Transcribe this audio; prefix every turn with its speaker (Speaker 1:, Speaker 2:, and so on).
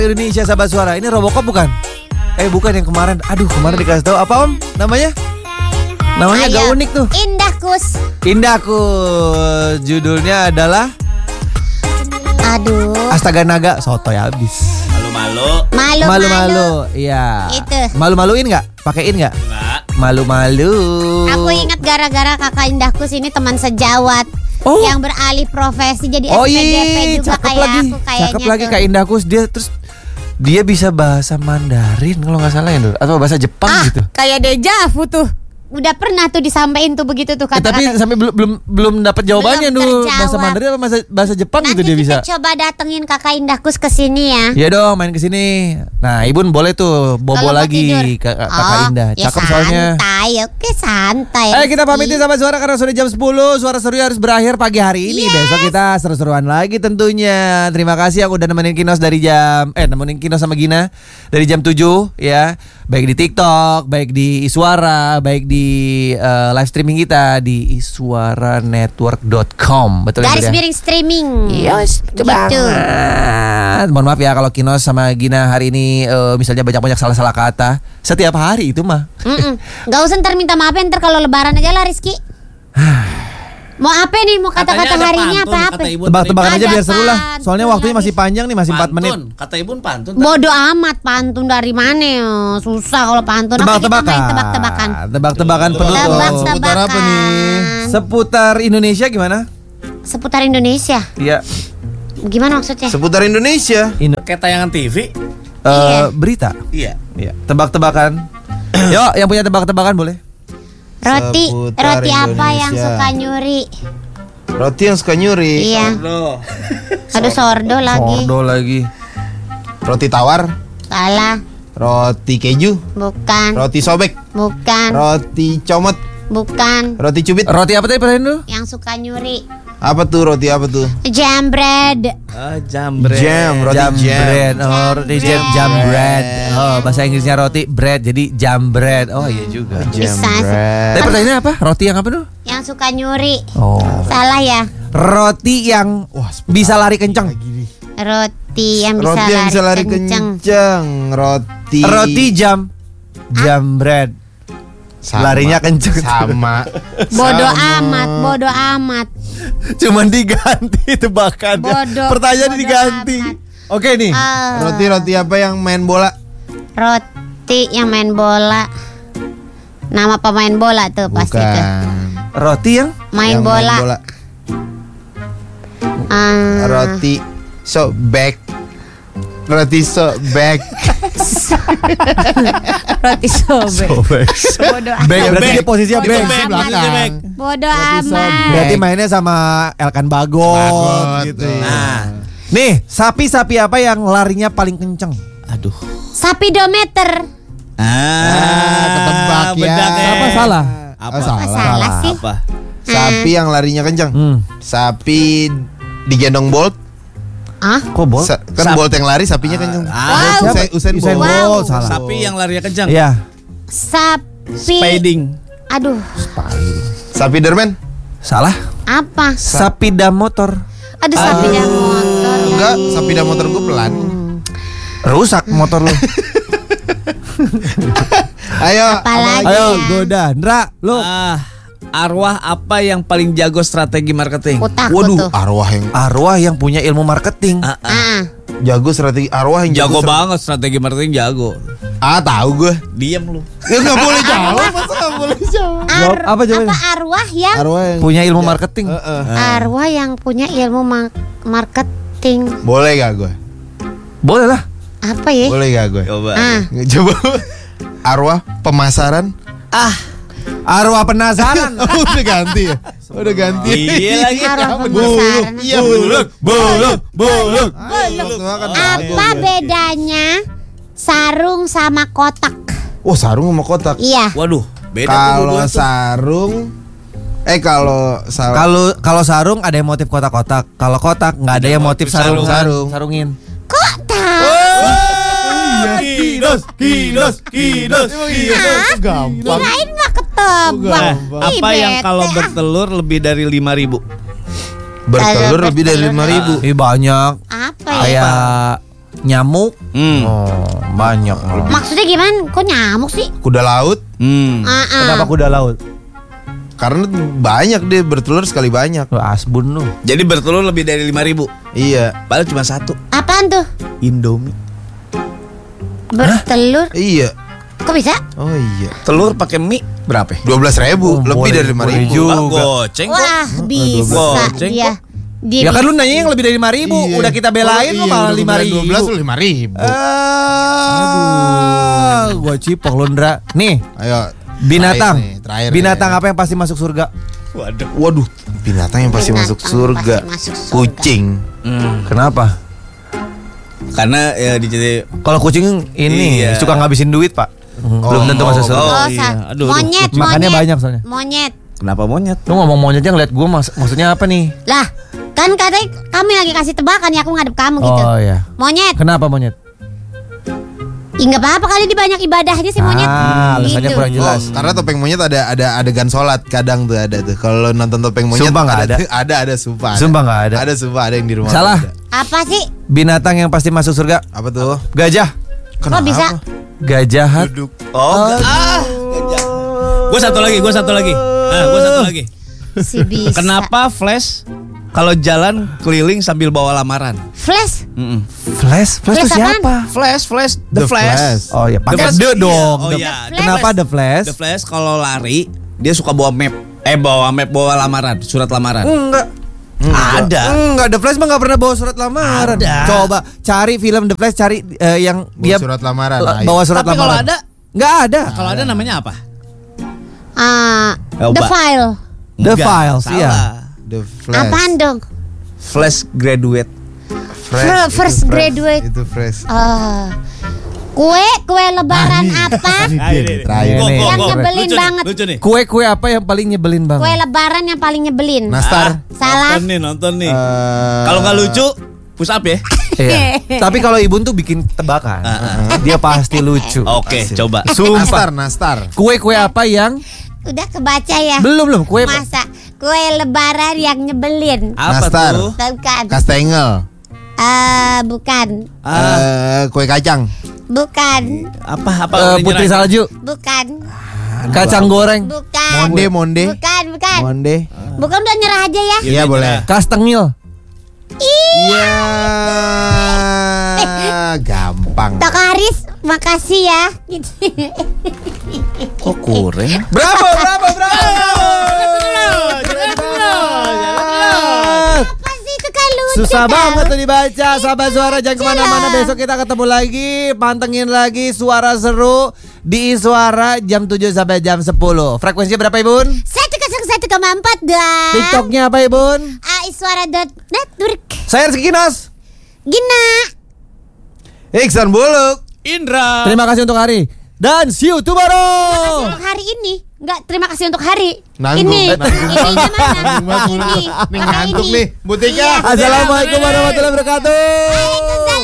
Speaker 1: Indonesia Sahabat Suara. Ini Robocop bukan? Bukan yang kemarin. Aduh, kemarin dikasih tahu apa Om? Namanya agak unik tuh. Indahkus. Judulnya adalah Astaga Naga. Sotoy habis. Malu-malu. Iya.
Speaker 2: Itu.
Speaker 1: Malu-maluin enggak? Pakein enggak?
Speaker 3: Enggak.
Speaker 1: Malu-malu.
Speaker 2: Aku ingat gara-gara kakak Indahkus ini teman sejawat yang beralih profesi jadi SPGP juga kayak aku kayaknya.
Speaker 1: Cakep lagi Kak Indahkus. Dia bisa bahasa Mandarin kalau nggak salah ya, atau bahasa Jepang gitu.
Speaker 2: Kayak dejavu tuh. Udah pernah tuh disampaikan tuh begitu tuh kata-kata.
Speaker 1: Tapi sampai belum dapat jawabannya tuh. Bahasa Mandarin apa bahasa Jepang
Speaker 2: nanti
Speaker 1: gitu dia bisa.
Speaker 2: Nanti kita coba datengin kakak Indahkus ke sini ya.
Speaker 1: Iya dong, main ke sini. Nah, Ibun boleh tuh bobo lagi kakak Indah. Cakep soalnya.
Speaker 2: Santai.
Speaker 1: Kita pamitin Sahabat Suara karena sudah jam 10. Suara seru harus berakhir pagi hari ini. Besok kita seru-seruan lagi tentunya. Terima kasih yang udah nemenin Kinos dari nemenin Kinos sama Gina dari jam 7 ya. Baik di TikTok, baik di Iswara, baik di live streaming kita di iswaranetwork.com. Betul ya?
Speaker 2: Garis streaming.
Speaker 1: Yes, gitu banget. Mohon maaf ya kalau Kinos sama Gina hari ini misalnya banyak-banyak salah-salah kata. Setiap hari itu mah.
Speaker 2: Gak usah ntar minta maaf ntar kalau lebaran aja lah Rizky. Mau apa nih? Mau kata-kata hari ini apa?
Speaker 1: Tebak-tebakan aja biar seru lah. Soalnya waktunya masih panjang nih, masih 4 menit.
Speaker 3: Kata Ibun pantun.
Speaker 2: Bodoh amat pantun dari mana? Susah kalau pantun.
Speaker 1: Tebak-tebakan penuh.
Speaker 2: Seputar
Speaker 1: apa nih? Seputar Indonesia gimana?
Speaker 2: Seputar Indonesia?
Speaker 1: Iya.
Speaker 2: Gimana maksudnya?
Speaker 4: Seputar Indonesia.
Speaker 3: Kayak tayangan TV.
Speaker 1: Berita.
Speaker 3: Iya.
Speaker 1: Tebak-tebakan. Yuk, yang punya tebak-tebakan boleh.
Speaker 2: Roti apa yang suka nyuri?
Speaker 4: Roti yang suka nyuri.
Speaker 2: Iya. Aduh, sordo lagi.
Speaker 4: Roti tawar.
Speaker 2: Salah.
Speaker 4: Roti keju.
Speaker 2: Bukan.
Speaker 4: Roti sobek.
Speaker 2: Bukan.
Speaker 4: Roti comot.
Speaker 2: Bukan.
Speaker 4: Roti cubit.
Speaker 1: Roti apa tadi pertanyaan lu?
Speaker 2: Yang suka nyuri.
Speaker 4: Apa tuh roti apa tuh?
Speaker 2: Jam bread.
Speaker 3: Jam bread.
Speaker 1: Roti jam bread. Bahasa Inggrisnya roti bread jadi jam bread. Oh iya juga.
Speaker 4: Jam bread.
Speaker 1: Tapi pertanyaannya apa? Roti yang apa tuh?
Speaker 2: Yang suka nyuri.
Speaker 1: Salah
Speaker 2: ya.
Speaker 1: Roti yang bisa lari kencang.
Speaker 2: Roti yang bisa lari kencang.
Speaker 4: Roti
Speaker 1: jam bread. Larinya kenceng.
Speaker 4: Sama.
Speaker 2: Bodoh amat.
Speaker 1: Cuman diganti tebakannya. Pertanyaannya diganti. Oke nih.
Speaker 4: Roti apa yang main bola?
Speaker 2: Roti yang main bola. Nama pemain bola tuh pasti tuh.
Speaker 1: Roti yang
Speaker 2: main bola.
Speaker 4: Roti sobek. Roti sobek.
Speaker 2: Roti sobek.
Speaker 1: Berarti dia posisinya bek
Speaker 4: belakang.
Speaker 2: Bodoh amat.
Speaker 1: Berarti mainnya sama Elkan Bagot gitu. Nah, nih sapi apa yang larinya paling kenceng?
Speaker 3: Aduh.
Speaker 2: Sapidometer.
Speaker 4: Ketebak ya.
Speaker 1: Apa salah?
Speaker 2: Salah sih.
Speaker 4: Sapi yang larinya kenceng. Sapi digendong Bolt.
Speaker 1: Kok Bolt?
Speaker 4: Kan Bolt yang lari, sapinya kenceng.
Speaker 1: Usain Bolt. Salah.
Speaker 3: Sapi yang larinya kencang.
Speaker 1: Iya.
Speaker 3: Speeding.
Speaker 2: Aduh.
Speaker 4: Spiderman.
Speaker 1: Salah.
Speaker 2: Apa?
Speaker 1: Sapida motor.
Speaker 2: Aduh, sapida motor.
Speaker 4: Enggak, sapida motor gue pelan.
Speaker 1: Rusak motor lu.
Speaker 4: Ayo
Speaker 1: goda. Ndra, lu.
Speaker 3: Arwah apa yang paling jago strategi marketing?
Speaker 4: Waduh, arwah yang
Speaker 1: punya ilmu marketing.
Speaker 4: Jago strategi arwah yang
Speaker 3: jago banget strategi marketing jago.
Speaker 4: Tahu gue.
Speaker 3: Diam lu.
Speaker 4: Ya enggak boleh jawab, masa enggak boleh jawab.
Speaker 1: Apa jawabannya?
Speaker 2: Apa arwah yang
Speaker 1: punya ilmu marketing?
Speaker 2: Arwah yang punya ilmu marketing.
Speaker 4: Boleh gak gue?
Speaker 1: Boleh lah.
Speaker 2: Apa ya?
Speaker 4: Boleh gak gue?
Speaker 3: Coba.
Speaker 4: Coba. Arwah pemasaran.
Speaker 1: Arwah penasaran.
Speaker 4: Udah ganti ya? Udah ganti.
Speaker 3: Iya lagi.
Speaker 2: Arwah penasaran.
Speaker 4: Iya, buluk.
Speaker 2: Apa bedanya sarung sama kotak?
Speaker 4: Oh, sarung sama kotak.
Speaker 2: Iya.
Speaker 3: Waduh, beda
Speaker 4: kalau sarung
Speaker 1: kalau sarung ada yang motif kotak-kotak. Kalau kotak nggak ada yang motif sarungin.
Speaker 2: Kok tahu?
Speaker 3: Kinos.
Speaker 4: Gampang.
Speaker 2: Kirain mah ketebak.
Speaker 3: Apa yang kalau bertelur lebih dari 5.000?
Speaker 4: Bertelur lebih dari 5.000.
Speaker 1: Banyak.
Speaker 2: Apa ya?
Speaker 1: Kayak Nyamuk. Oh, banyak.
Speaker 2: Maksudnya gimana? Kok nyamuk sih?
Speaker 4: Kuda laut.
Speaker 1: Kenapa kuda laut?
Speaker 4: Karena banyak dia bertelur sekali banyak.
Speaker 1: Lu asbun lu.
Speaker 3: Jadi bertelur lebih dari 5.000.
Speaker 4: Iya.
Speaker 3: Padahal cuma satu.
Speaker 2: Apaan tuh?
Speaker 3: Indomie.
Speaker 2: Bertelur?
Speaker 4: Iya.
Speaker 2: Kok bisa?
Speaker 4: Oh iya.
Speaker 3: Telur pakai mie berapa?
Speaker 4: 12.000, lebih
Speaker 1: boleh,
Speaker 4: dari 5.000.
Speaker 1: boleh juga.
Speaker 3: Goceng kok.
Speaker 2: Wah, bisa
Speaker 3: Goceng
Speaker 2: dia. Dia
Speaker 1: Ya kan lu nanya yang lebih dari 5.000.
Speaker 4: Iya.
Speaker 1: Udah kita belain lu malah 5.000.
Speaker 4: 12 lu 5.000.
Speaker 1: Aduh, gua cipok lu Ndra. Nih,
Speaker 4: Ayo.
Speaker 1: binatang.
Speaker 4: Terakhir
Speaker 1: Binatang
Speaker 4: ya.
Speaker 1: apa yang pasti masuk surga?
Speaker 4: Waduh, binatang yang pasti
Speaker 2: Binatang
Speaker 4: masuk surga.
Speaker 2: pasti masuk surga.
Speaker 4: Kucing.
Speaker 1: Kenapa?
Speaker 3: Karena ya jadi
Speaker 1: Kalau kucing ini
Speaker 3: Iya.
Speaker 1: suka ngabisin duit, Pak. Belum tentu masuk surga.
Speaker 2: Oh,
Speaker 3: iya. Aduh,
Speaker 2: monyet,
Speaker 1: Makannya
Speaker 2: monyet.
Speaker 1: banyak soalnya.
Speaker 2: Monyet.
Speaker 3: kenapa monyet?
Speaker 1: Lu ngomong monyetnya ngeliat gue maksudnya apa nih?
Speaker 2: Lah, kan katanya kami lagi kasih tebakan ya, aku ngadep kamu gitu.
Speaker 1: Oh iya.
Speaker 2: Monyet.
Speaker 1: Kenapa monyet?
Speaker 2: Ih, nggak apa-apa kali dia banyak ibadahnya sih monyet.
Speaker 1: Alasannya
Speaker 2: Gitu.
Speaker 1: kurang jelas.
Speaker 4: Karena topeng monyet ada adegan sholat kadang tuh ada tuh. Kalau nonton topeng monyet
Speaker 1: Sumpah nggak ada.
Speaker 4: Ada sumpah.
Speaker 1: Sumpah nggak ada.
Speaker 4: Ada sumpah ada yang di rumah.
Speaker 1: Salah.
Speaker 4: Ada.
Speaker 2: Apa sih?
Speaker 1: Binatang yang pasti masuk surga.
Speaker 4: Apa tuh?
Speaker 1: Gajah.
Speaker 2: Kok bisa?
Speaker 1: Gajahat.
Speaker 4: Duduk.
Speaker 3: Oh, gue satu lagi. Gue satu lagi.
Speaker 2: Si bisa.
Speaker 3: Kenapa Flash kalau jalan keliling sambil bawa lamaran?
Speaker 2: Flash?
Speaker 1: Flash? Flash itu
Speaker 2: Flash apaan?
Speaker 1: siapa?
Speaker 3: Flash,
Speaker 4: The Flash.
Speaker 1: Oh iya, pakai
Speaker 3: Flash.
Speaker 1: the dong.
Speaker 3: Iya, oh
Speaker 1: The-
Speaker 3: iya.
Speaker 1: Kenapa The Flash?
Speaker 3: The Flash kalau lari dia suka bawa map. Bawa lamaran, surat lamaran.
Speaker 1: Enggak.
Speaker 3: Ada.
Speaker 1: Enggak, The Flash mah enggak pernah bawa surat lamaran.
Speaker 3: Ada.
Speaker 1: Coba cari film The Flash, cari yang dia
Speaker 4: Surat lamaran. Ayo.
Speaker 1: bawa surat
Speaker 3: Tapi kalau
Speaker 1: lamaran.
Speaker 3: ada,
Speaker 1: Enggak ada.
Speaker 3: kalau ada namanya apa?
Speaker 2: The
Speaker 3: Coba.
Speaker 2: File.
Speaker 1: The
Speaker 3: Enggak,
Speaker 1: Files,
Speaker 3: salah.
Speaker 1: iya.
Speaker 4: The Flash.
Speaker 2: Apaan dong?
Speaker 3: Flash graduate.
Speaker 2: First
Speaker 4: itu
Speaker 2: graduate.
Speaker 4: Itu fresh.
Speaker 2: Kue lebaran apa?
Speaker 4: Terakhir.
Speaker 2: Yang nyebelin
Speaker 3: Lucu nih,
Speaker 2: banget.
Speaker 3: Lucu nih.
Speaker 1: Kue apa yang paling nyebelin
Speaker 2: Kue
Speaker 1: banget?
Speaker 2: lebaran yang paling nyebelin.
Speaker 4: Nastar.
Speaker 2: Salah.
Speaker 3: Nonton nih. Kalau nggak lucu, push up ya.
Speaker 1: Iya. Tapi kalau Ibun tuh bikin tebakan. Dia pasti lucu.
Speaker 3: Oke, coba.
Speaker 1: Sumpah.
Speaker 4: Nastar.
Speaker 1: Kue apa yang
Speaker 2: Udah kebaca ya?
Speaker 1: belum kue
Speaker 2: Masa kue lebaran yang nyebelin?
Speaker 3: Apa
Speaker 4: Nastar.
Speaker 3: tuh?
Speaker 2: Bukan.
Speaker 4: Kastengel.
Speaker 2: Bukan.
Speaker 4: Kue kacang.
Speaker 2: Bukan.
Speaker 3: Apa?
Speaker 1: putri salju,
Speaker 2: Bukan.
Speaker 1: kacang goreng,
Speaker 2: Bukan.
Speaker 4: Monde.
Speaker 2: Bukan.
Speaker 4: Monde.
Speaker 2: Bukan, udah nyerah aja ya.
Speaker 4: Iya boleh.
Speaker 1: kastengil.
Speaker 4: Iya. Gampang.
Speaker 2: Tok Haris, makasih ya.
Speaker 3: Kok kurang?
Speaker 1: Bravo.
Speaker 2: Apa sih itu kan lucu?
Speaker 1: Susah
Speaker 2: tau.
Speaker 1: banget tuh dibaca. Sahabat Suara jangan kemana-mana. Besok kita ketemu lagi. Pantengin lagi Suara Seru di Suara jam 7 sampai jam 10. Frekuensinya berapa Ibun?
Speaker 2: 101,4 dan
Speaker 1: TikToknya apa Ibun?
Speaker 2: Suara.network.
Speaker 1: Saya Rizky Kinos.
Speaker 2: Gina.
Speaker 4: Iksan Buluk.
Speaker 3: Indra.
Speaker 1: Terima kasih untuk hari. Dan see you tomorrow.
Speaker 2: Untuk hari ini. Enggak, terima kasih untuk hari
Speaker 4: Nanggung,
Speaker 2: ini.
Speaker 4: nanggung
Speaker 2: Ini
Speaker 4: banget.
Speaker 2: gimana?
Speaker 4: Nanggung banget.
Speaker 2: Ini.
Speaker 4: Nih
Speaker 2: Pakai
Speaker 4: ngantuk
Speaker 2: ini.
Speaker 4: nih. Butika.
Speaker 2: Iya.
Speaker 1: Assalamualaikum warahmatullahi wabarakatuh.
Speaker 2: Waalaikumsalam.